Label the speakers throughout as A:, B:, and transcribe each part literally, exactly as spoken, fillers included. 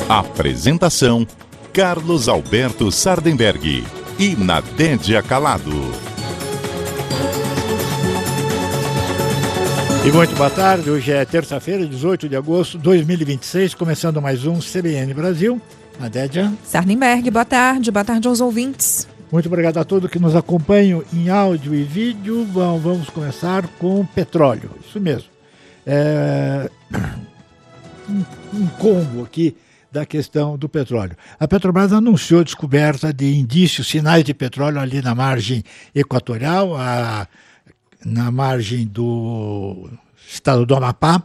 A: Apresentação: Carlos Alberto Sardenberg e Nadédia Calado.
B: E muito boa tarde, hoje é terça-feira, dezoito de agosto de dois mil e vinte e seis, começando mais um C B N Brasil. Nadédia
C: Sardenberg, boa tarde, boa tarde aos ouvintes.
B: Muito obrigado a todos que nos acompanham em áudio e vídeo. Bom, vamos começar com petróleo, isso mesmo. É... Um, um combo aqui da questão do petróleo. A Petrobras anunciou a descoberta de indícios, sinais de petróleo ali na margem equatorial, a, na margem do estado do Amapá,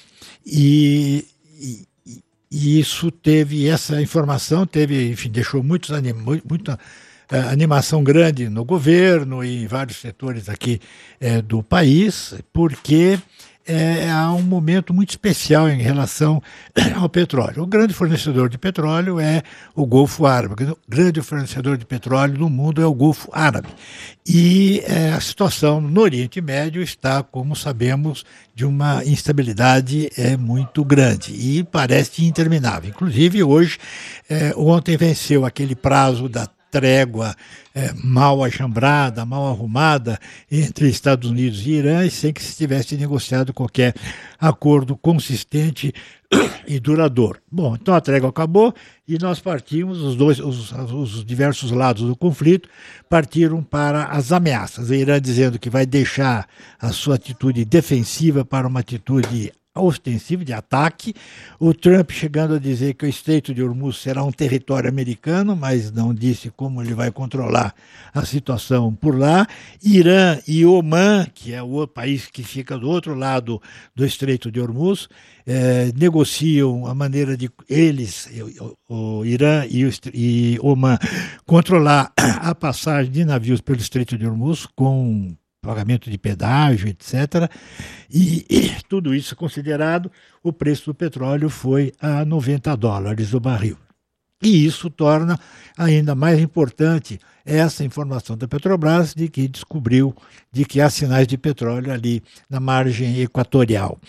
B: e, e, e isso teve, essa informação teve, enfim, deixou muitos anim, muita uh, animação grande no governo e em vários setores aqui uh, do país, porque É, há um momento muito especial em relação ao petróleo. O grande fornecedor de petróleo é o Golfo Árabe. O grande fornecedor de petróleo no mundo é o Golfo Árabe. E é, a situação no Oriente Médio está, como sabemos, de uma instabilidade é, muito grande e parece interminável. Inclusive, hoje, é, ontem venceu aquele prazo da trégua é, mal achambrada, mal arrumada entre Estados Unidos e Irã, e sem que se tivesse negociado qualquer acordo consistente e duradouro. Bom, então a trégua acabou e nós partimos, os dois, os, os diversos lados do conflito partiram para as ameaças. O Irã dizendo que vai deixar a sua atitude defensiva para uma atitude ostensivo de ataque, o Trump chegando a dizer que o Estreito de Hormuz será um território americano, mas não disse como ele vai controlar a situação por lá. Irã e Omã, que é o outro país que fica do outro lado do Estreito de Hormuz, eh, negociam a maneira de eles, o, o Irã e, o, e Omã, controlar a passagem de navios pelo Estreito de Hormuz com pagamento de pedágio, etcétera. E, e tudo isso considerado, o preço do petróleo foi a noventa dólares o barril. E isso torna ainda mais importante essa informação da Petrobras de que descobriu de que há sinais de petróleo ali na margem equatorial.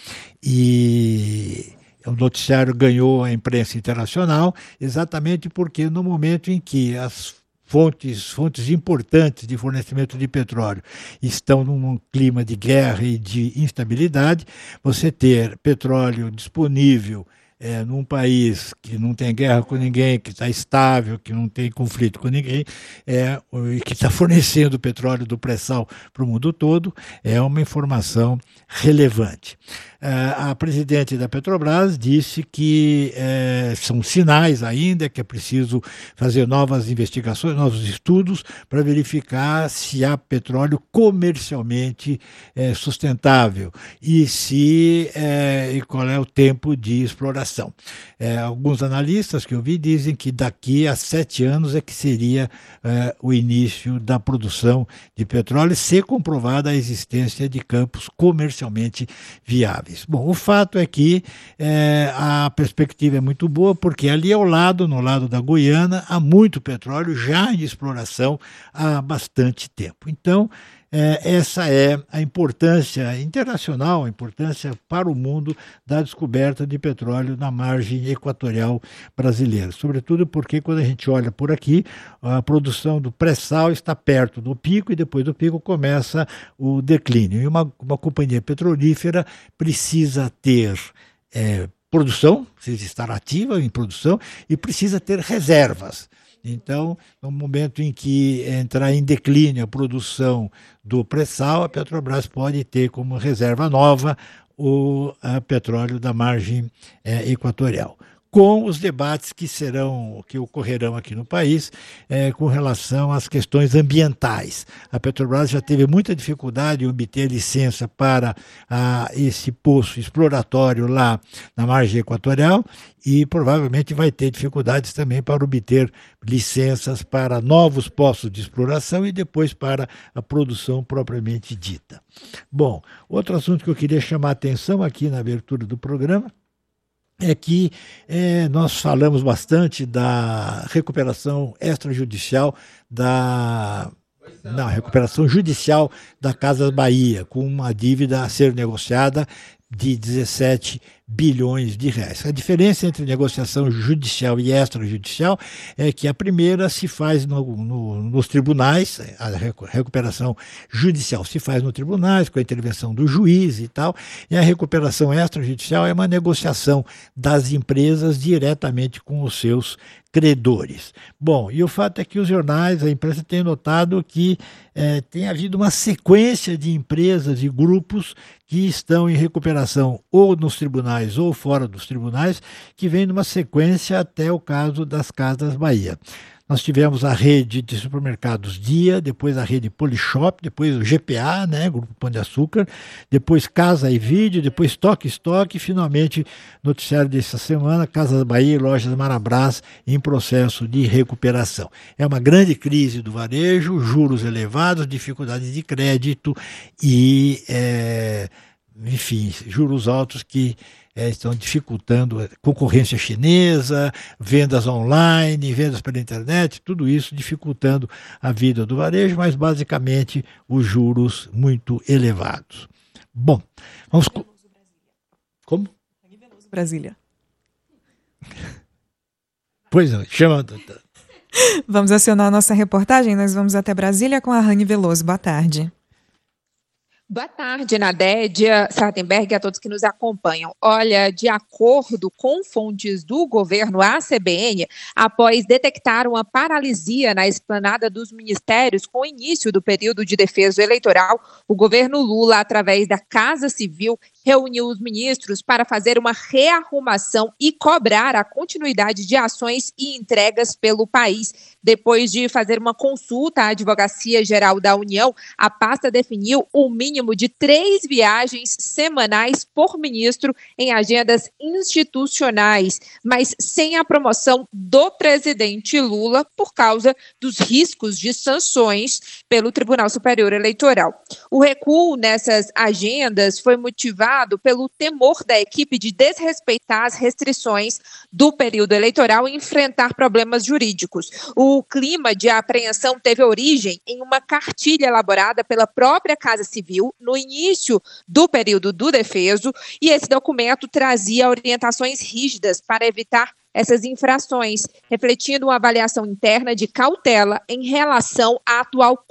B: E o noticiário ganhou a imprensa internacional exatamente porque no momento em que as Fontes, fontes importantes de fornecimento de petróleo estão num clima de guerra e de instabilidade, você ter petróleo disponível é, num país que não tem guerra com ninguém, que está estável, que não tem conflito com ninguém, é, e que está fornecendo petróleo do pré-sal para o mundo todo, é uma informação relevante. A presidente da Petrobras disse que é, são sinais ainda, que é preciso fazer novas investigações, novos estudos para verificar se há petróleo comercialmente é, sustentável e se é, e qual é o tempo de exploração. É, alguns analistas que eu vi dizem que daqui a sete anos é que seria é, o início da produção de petróleo, se comprovada a existência de campos comercialmente viáveis. Bom, o fato é que é, a perspectiva é muito boa, porque ali ao lado, no lado da Guiana, há muito petróleo já em exploração há bastante tempo. Então, é, essa é a importância internacional, a importância para o mundo da descoberta de petróleo na margem equatorial brasileira. Sobretudo porque quando a gente olha por aqui, a produção do pré-sal está perto do pico e depois do pico começa o declínio. E uma, uma companhia petrolífera precisa ter é, produção, precisa estar ativa em produção e precisa ter reservas. Então, no momento em que entrar em declínio a produção do pré-sal, a Petrobras pode ter como reserva nova o a petróleo da margem é, equatorial, com os debates que serão, que ocorrerão aqui no país é, com relação às questões ambientais. A Petrobras já teve muita dificuldade em obter licença para a, esse poço exploratório lá na margem equatorial e provavelmente vai ter dificuldades também para obter licenças para novos poços de exploração e depois para a produção propriamente dita. Bom, outro assunto que eu queria chamar a atenção aqui na abertura do programa é que é, nós falamos bastante da recuperação extrajudicial da não, recuperação judicial da Casas Bahia, com uma dívida a ser negociada de dezessete bilhões de reais. A diferença entre negociação judicial e extrajudicial é que a primeira se faz no, no, nos tribunais, a recuperação judicial se faz nos tribunais, com a intervenção do juiz e tal, e a recuperação extrajudicial é uma negociação das empresas diretamente com os seus credores. Bom, e o fato é que os jornais, a imprensa tem notado que eh, tem havido uma sequência de empresas e grupos que estão em recuperação ou nos tribunais ou fora dos tribunais, que vem numa sequência até o caso das Casas Bahia. Nós tivemos a rede de supermercados Dia, depois a rede Polishop, depois o G P A, né, Grupo Pão de Açúcar, depois Casa e Vídeo, depois Toque Estoque e finalmente, noticiário dessa semana, Casas Bahia e Lojas Marabras em processo de recuperação. É uma grande crise do varejo, juros elevados, dificuldade de crédito e, é, enfim, juros altos que É, estão dificultando a concorrência chinesa, vendas online, vendas pela internet, tudo isso dificultando a vida do varejo, mas basicamente os juros muito elevados. Bom, vamos... Como?
C: Brasília.
B: Pois não, chama...
C: Vamos acionar a nossa reportagem, nós vamos até Brasília com a Rani Veloso. Boa tarde.
D: Boa tarde, Nadédia, Sardenberg e a todos que nos acompanham. Olha, de acordo com fontes do governo, a C B N, após detectar uma paralisia na esplanada dos ministérios com o início do período de defeso eleitoral, o governo Lula, através da Casa Civil, reuniu os ministros para fazer uma rearrumação e cobrar a continuidade de ações e entregas pelo país. Depois de fazer uma consulta à Advocacia Geral da União, a pasta definiu o mínimo de três viagens semanais por ministro em agendas institucionais, mas sem a promoção do presidente Lula por causa dos riscos de sanções pelo Tribunal Superior Eleitoral. O recuo nessas agendas foi motivado pelo temor da equipe de desrespeitar as restrições do período eleitoral e enfrentar problemas jurídicos. O clima de apreensão teve origem em uma cartilha elaborada pela própria Casa Civil no início do período do defeso, e esse documento trazia orientações rígidas para evitar essas infrações, refletindo uma avaliação interna de cautela em relação à atual